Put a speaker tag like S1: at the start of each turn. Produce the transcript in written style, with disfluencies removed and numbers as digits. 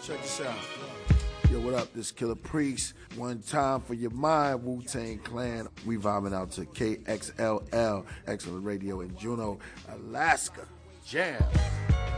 S1: Check this out. Yo, what up? This Killer Priest. One time for your mind, Wu-Tang Clan. We vibing out to KXLL, Excellent Radio in Juneau, Alaska. Jam.